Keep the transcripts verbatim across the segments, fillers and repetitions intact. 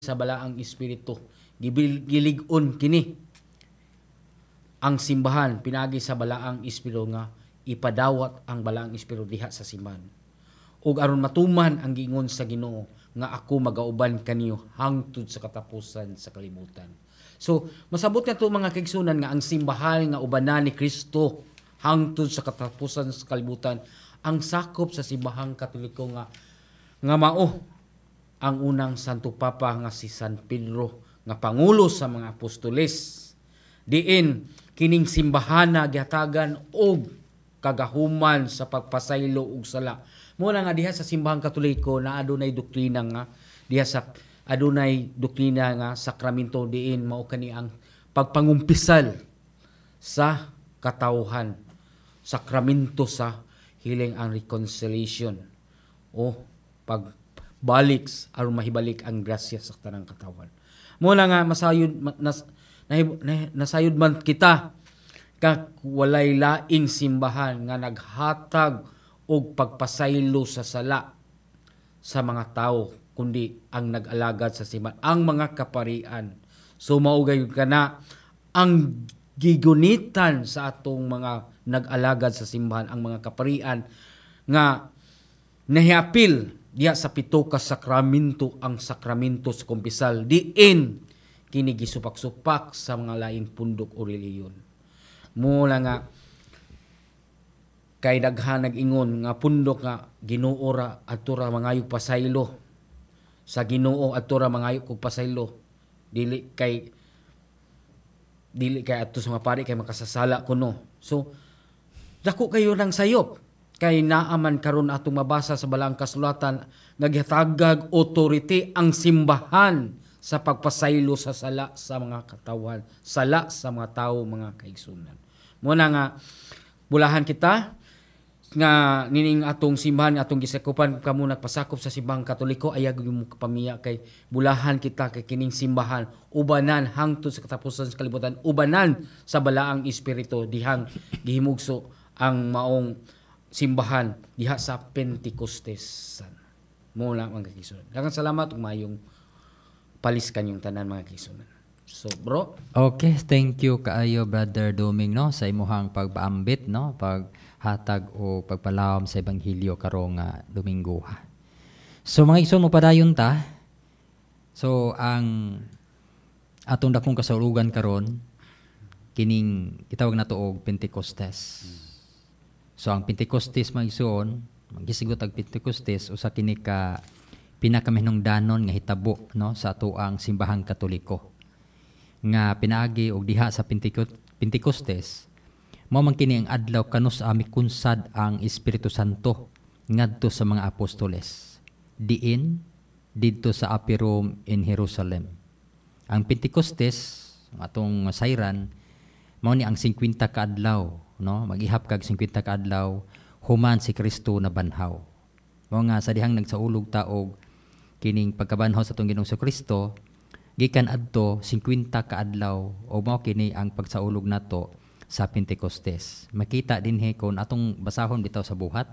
sa balaang espiritu. Gilig-on kini ang simbahan pinagi sa balaang espiritu nga ipadawat ang balaang espiritu diha sa simbahan. Ug aron matuman ang giingon sa Ginoo nga ako magauban kaniyo hangtod sa katapusan sa kalibutan. So, masabot na to mga kaigsunan nga ang simbahan nga ubanan ni Kristo hangtod sa katapusan sa kalibutan. Ang sakop sa simbahang Katoliko nga nga mao ang unang Santo Papa nga si San Pedro nga pangulo sa mga apostoles. Diin kining simbahan na gihatagan og kagahuman sa pagpasaylo ug sala. Muna nga diha sa simbahang Katoliko na adunay doktrina nga diha sa adunay doktrina nga sakramento diin mao kani ang pagpangumpisal sa katawhan, sakramento sa healing and reconciliation o pagbalik aron mahibalik ang grasya sa tanang katawhan. Muna nga masayod nas, nasayod man kita kag walay laing simbahan nga naghatag og pagpasaylo sa sala sa mga tao kundi ang nag-alagad sa simbahan, ang mga kaparian. So maugay kana ang gigunitan sa atong mga nag-alagad sa simbahan, ang mga kaparian nga nahiapil diya sa pito ka sakramento, ang sakramento sa kumpisal diin kini gisupak-supak sa mga laing pundok o reliyon. Mula nga kay daghan nag-ingon nga pundok nga Ginoo ra adto ra mangayog pasaylo, sa Ginoo adto ra mangayog og pasaylo, dili kay dili kay adto sa mga pari kay makasasala kuno. So dako kayo nang sayop kay naaman karon atong mabasa sa balaang kasulatan nga gihatagag authority ang simbahan sa pagpasaylo sa sala sa mga katawan, sala sa mga tawo, mga kaigsunan. Muna nga bulahan kita nga nining atong simbahan atong gisakupan kamo nagpasakop sa simbahang Katoliko, ayag mo kapamiya kay bulahan kita kay kining simbahan ubanan hangtod sa katapusan sa kalibutan, ubanan sa balaang espiritu dihang gihimugso ang maong simbahan diha sa Pentecostes. Muna mga kaigsunan. Daghang salamat ug mayong palis kanyong tanan mga kaigsunan. So bro, okay, thank you kaayo Brother Doming no sa imuhang pagpaambit no, paghatag o pagpalawom sa ebanghelyo karong uh, Domingo. So mga igsoon mo padayon ta. So ang atong dakong kasaulogan karon kining gitawag nato og Pentecostes. So ang Pentecostes mga igsoon, magisigot ang Pentecostes usa kini ka pinakamahinungdanon nga hitabo no sa atoang simbahang Katoliko nga pinaagi og diha sa Pentecostes mao man kini ang adlaw kanus ami kunsad ang Espiritu Santo ngadto sa mga apostoles diin didto sa Upper Room in Jerusalem. Ang Pentecostes atong sayran mao ni ang fifty ka adlaw no, mag-ihap kag fifty ka adlaw human si Kristo na banhaw. Mao nga sa dihang nagsaulog ta og kining pagkabanhaw sa atong Ginoong Kristo gikan adto fifty ka adlaw o mao kini ang pagsaulog nato sa Pentecostes. Makita dinhi kon atong basahon bitaw sa buhat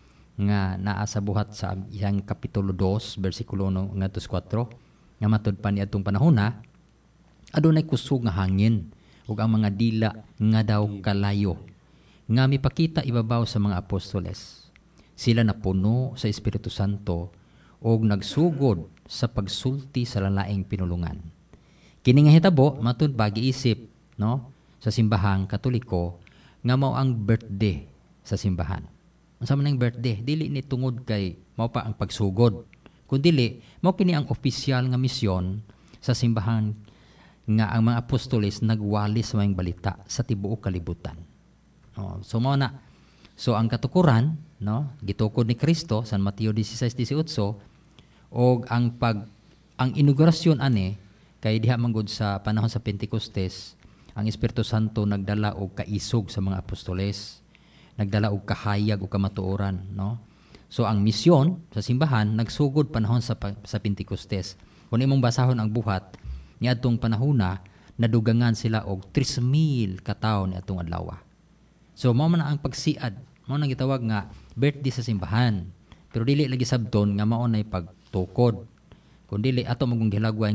nga naa sa buhat sa iyang kapitulo two bersikulo one ngadto sa four nga matud pa ni adtong panahona adunay kusog nga hangin ug ang mga dila nga daw kalayo nga mipakita ibabaw sa mga apostoles. Sila napuno sa Espiritu Santo og nagsugod sa pagsulti sa lalaing pinulungan. Kini nga hitabo matud ba giisip no sa simbahang Katoliko nga mao ang birthday sa simbahan. Unsa man ang birthday? Dili ni tungod kay mao pa ang pagsugod, kundi mao kini ang opisyal nga misyon sa simbahan nga ang mga apostoles nagwali sa mga balita sa tibuok kalibutan. Oh, so mao na. So ang katukuran no gitukod ni Kristo San Mateo sixteen eighteen og ang pag ang inaugurasyon ani kay diha manggod sa panahon sa Pentecostes ang Espiritu Santo nagdala og kaisog sa mga apostoles, nagdala og kahayag o kamatuoran no. So ang misyon sa simbahan nagsugod panahon sa sa Pentecostes. Kung imong basahon ang buhat niadtong panahona nadugangan sila og three mil ka tawo niadtong adlaw. So mao man ang pagsiad, mao nang gitawag nga birthday sa simbahan. Pero dili lagi sabton nga mao nay pagtukod. Kun dili ato magong gilagway